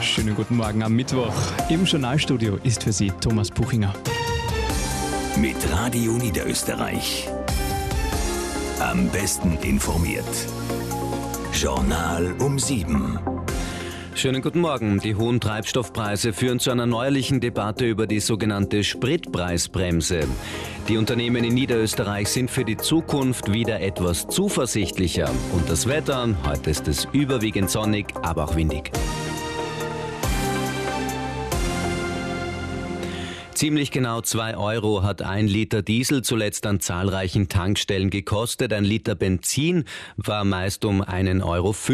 Schönen guten Morgen am Mittwoch. Im Journalstudio ist für Sie Thomas Puchinger. Mit Radio Niederösterreich. Am besten informiert. Journal um 7. Schönen guten Morgen. Die hohen Treibstoffpreise führen zu einer neuerlichen Debatte über die sogenannte Spritpreisbremse. Die Unternehmen in Niederösterreich sind für die Zukunft wieder etwas zuversichtlicher. Und das Wetter, heute ist es überwiegend sonnig, aber auch windig. Ziemlich genau 2 Euro hat 1 Liter Diesel zuletzt an zahlreichen Tankstellen gekostet. 1 Liter Benzin war meist um 1,85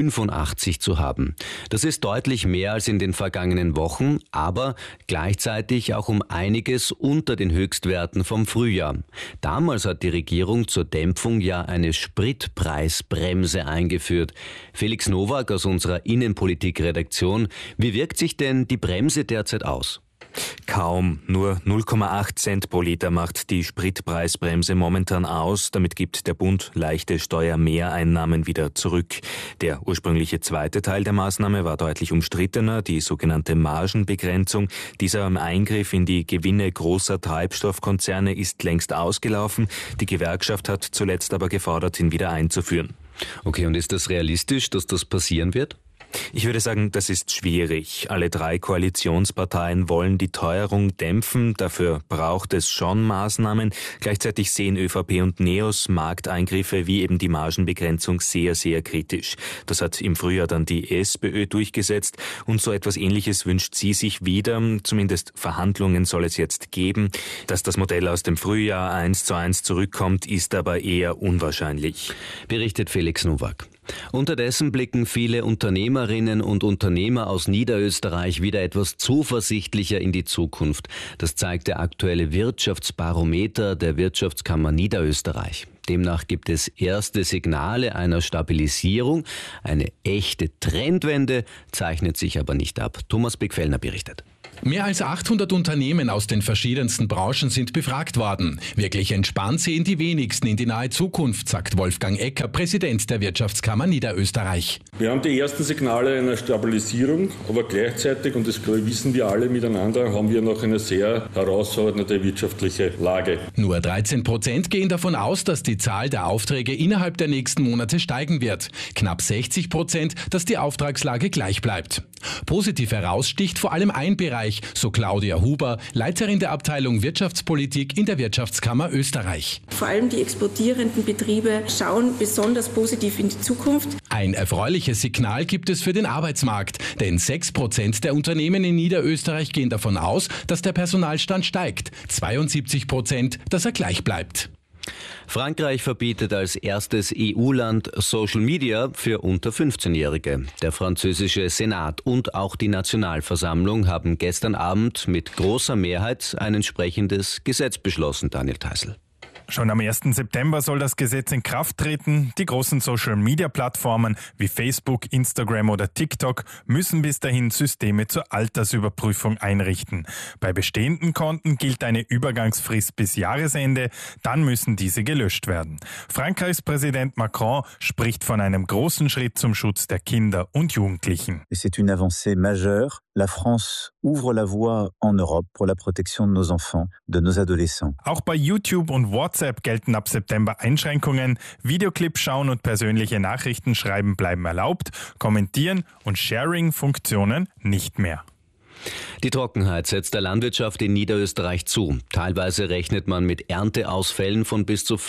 Euro zu haben. Das ist deutlich mehr als in den vergangenen Wochen, aber gleichzeitig auch um einiges unter den Höchstwerten vom Frühjahr. Damals hat die Regierung zur Dämpfung ja eine Spritpreisbremse eingeführt. Felix Nowak aus unserer Innenpolitik-Redaktion. Wie wirkt sich denn die Bremse derzeit aus? Kaum, nur 0,8 Cent pro Liter macht die Spritpreisbremse momentan aus. Damit gibt der Bund leichte Steuermehreinnahmen wieder zurück. Der ursprüngliche zweite Teil der Maßnahme war deutlich umstrittener, die sogenannte Margenbegrenzung. Dieser Eingriff in die Gewinne großer Treibstoffkonzerne ist längst ausgelaufen. Die Gewerkschaft hat zuletzt aber gefordert, ihn wieder einzuführen. Okay, und ist das realistisch, dass das passieren wird? Ich würde sagen, das ist schwierig. Alle 3 Koalitionsparteien wollen die Teuerung dämpfen. Dafür braucht es schon Maßnahmen. Gleichzeitig sehen ÖVP und NEOS Markteingriffe wie eben die Margenbegrenzung sehr, sehr kritisch. Das hat im Frühjahr dann die SPÖ durchgesetzt und so etwas Ähnliches wünscht sie sich wieder. Zumindest Verhandlungen soll es jetzt geben. Dass das Modell aus dem Frühjahr 1:1 zurückkommt, ist aber eher unwahrscheinlich. Berichtet Felix Nowak. Unterdessen blicken viele Unternehmerinnen und Unternehmer aus Niederösterreich wieder etwas zuversichtlicher in die Zukunft. Das zeigt der aktuelle Wirtschaftsbarometer der Wirtschaftskammer Niederösterreich. Demnach gibt es erste Signale einer Stabilisierung. Eine echte Trendwende zeichnet sich aber nicht ab. Thomas Beckfellner berichtet. Mehr als 800 Unternehmen aus den verschiedensten Branchen sind befragt worden. Wirklich entspannt sehen die wenigsten in die nahe Zukunft, sagt Wolfgang Ecker, Präsident der Wirtschaftskammer Niederösterreich. Wir haben die ersten Signale einer Stabilisierung, aber gleichzeitig, und das wissen wir alle miteinander, haben wir noch eine sehr herausfordernde wirtschaftliche Lage. Nur 13% gehen davon aus, dass die Zahl der Aufträge innerhalb der nächsten Monate steigen wird. Knapp 60%, dass die Auftragslage gleich bleibt. Positiv heraussticht vor allem ein Bereich, so Claudia Huber, Leiterin der Abteilung Wirtschaftspolitik in der Wirtschaftskammer Österreich. Vor allem die exportierenden Betriebe schauen besonders positiv in die Zukunft. Ein erfreuliches Signal gibt es für den Arbeitsmarkt, denn 6% der Unternehmen in Niederösterreich gehen davon aus, dass der Personalstand steigt, 72%, dass er gleich bleibt. Frankreich verbietet als erstes EU-Land Social Media für unter 15-Jährige. Der französische Senat und auch die Nationalversammlung haben gestern Abend mit großer Mehrheit ein entsprechendes Gesetz beschlossen, Daniel Theißl. Schon am 1. September soll das Gesetz in Kraft treten. Die großen Social-Media-Plattformen wie Facebook, Instagram oder TikTok müssen bis dahin Systeme zur Altersüberprüfung einrichten. Bei bestehenden Konten gilt eine Übergangsfrist bis Jahresende, dann müssen diese gelöscht werden. Frankreichs Präsident Macron spricht von einem großen Schritt zum Schutz der Kinder und Jugendlichen. C'est une avancée majeure. La France ouvre la voie en Europe pour la protection de nos enfants, de nos adolescents. Auch bei YouTube und WhatsApp gelten ab September Einschränkungen. Videoclips schauen und persönliche Nachrichten schreiben bleiben erlaubt, kommentieren und Sharing-Funktionen nicht mehr. Die Trockenheit setzt der Landwirtschaft in Niederösterreich zu. Teilweise rechnet man mit Ernteausfällen von bis zu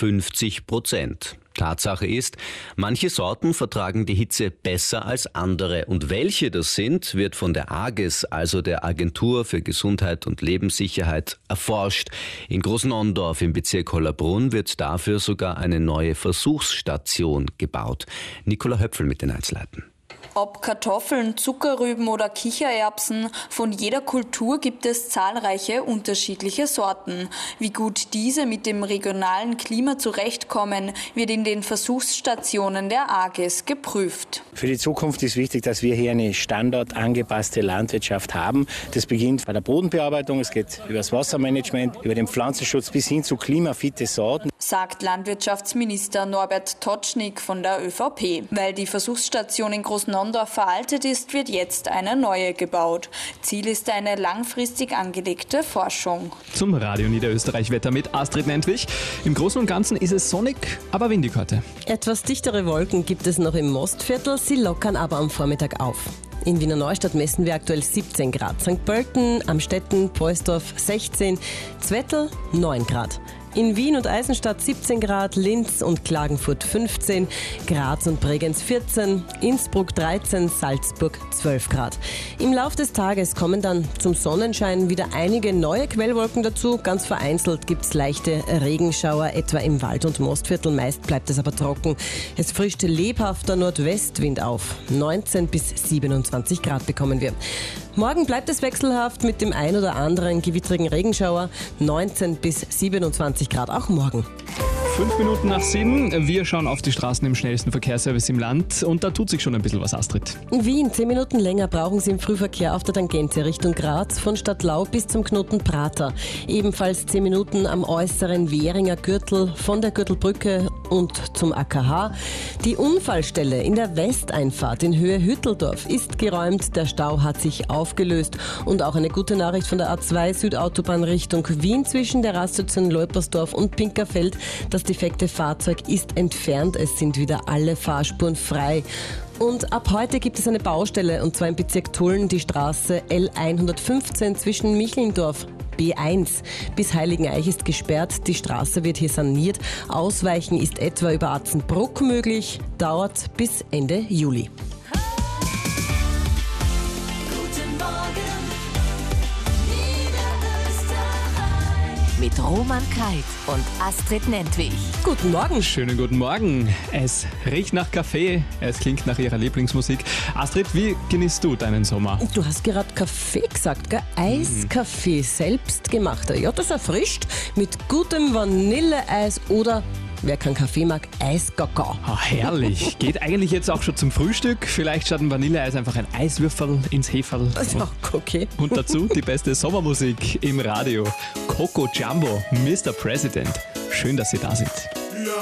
50%. Tatsache ist, manche Sorten vertragen die Hitze besser als andere. Und welche das sind, wird von der AGES, also der Agentur für Gesundheit und Lebenssicherheit, erforscht. In Großnondorf im Bezirk Hollabrunn wird dafür sogar eine neue Versuchsstation gebaut. Nicola Höpfel mit den Einzelheiten. Ob Kartoffeln, Zuckerrüben oder Kichererbsen, von jeder Kultur gibt es zahlreiche unterschiedliche Sorten. Wie gut diese mit dem regionalen Klima zurechtkommen, wird in den Versuchsstationen der AGES geprüft. Für die Zukunft ist wichtig, dass wir hier eine standardangepasste Landwirtschaft haben. Das beginnt bei der Bodenbearbeitung, es geht über das Wassermanagement, über den Pflanzenschutz bis hin zu klimafitte Sorten. Sagt Landwirtschaftsminister Norbert Totschnig von der ÖVP. Weil die Versuchsstation in Großnondorf Sonndorf veraltet ist, wird jetzt eine neue gebaut. Ziel ist eine langfristig angelegte Forschung. Zum Radio Niederösterreich-Wetter mit Astrid Nentwich. Im Großen und Ganzen ist es sonnig, aber windig heute. Etwas dichtere Wolken gibt es noch im Mostviertel, sie lockern aber am Vormittag auf. In Wiener Neustadt messen wir aktuell 17 Grad, St. Pölten, Amstetten, Poisdorf 16, Zwettl 9 Grad. In Wien und Eisenstadt 17 Grad, Linz und Klagenfurt 15, Graz und Bregenz 14, Innsbruck 13, Salzburg 12 Grad. Im Lauf des Tages kommen dann zum Sonnenschein wieder einige neue Quellwolken dazu. Ganz vereinzelt gibt es leichte Regenschauer, etwa im Wald- und Mostviertel. Meist bleibt es aber trocken. Es frischt lebhafter Nordwestwind auf. 19 bis 27 Grad bekommen wir. Morgen bleibt es wechselhaft mit dem ein oder anderen gewittrigen Regenschauer. 19 bis 27 Grad auch morgen. 5 Minuten nach 7. Wir schauen auf die Straßen im schnellsten Verkehrsservice im Land und da tut sich schon ein bisschen was, Astrid. In Wien 10 Minuten länger brauchen Sie im Frühverkehr auf der Tangente Richtung Graz von Stadtlau bis zum Knoten Prater. Ebenfalls 10 Minuten am äußeren Währinger Gürtel von der Gürtelbrücke und zum AKH. Die Unfallstelle in der Westeinfahrt in Höhe Hütteldorf ist geräumt. Der Stau hat sich aufgelöst. Und auch eine gute Nachricht von der A2 Südautobahn Richtung Wien zwischen der Raststation Leupersdorf und Pinkerfeld. Das defekte Fahrzeug ist entfernt. Es sind wieder alle Fahrspuren frei. Und ab heute gibt es eine Baustelle, und zwar im Bezirk Tulln, die Straße L115 zwischen Michlendorf B1 bis Heiligeneich ist gesperrt. Die Straße wird hier saniert. Ausweichen ist etwa über Atzenbruck möglich, dauert bis Ende Juli. Mit Roman Kait und Astrid Nentwich. Guten Morgen. Schönen guten Morgen. Es riecht nach Kaffee, es klingt nach Ihrer Lieblingsmusik. Astrid, wie genießt du deinen Sommer? Du hast gerade Kaffee gesagt, gell? Eiskaffee, selbstgemachter. Ja, das erfrischt mit gutem Vanilleeis oder, wer keinen Kaffee mag, Eiskakao. Ah, herrlich. Geht eigentlich jetzt auch schon zum Frühstück. Vielleicht statt ein Vanilleeis einfach ein Eiswürfel ins Heferl. Okay. Und dazu die beste Sommermusik im Radio. Coco Jumbo, Mr. President. Schön, dass Sie da sind.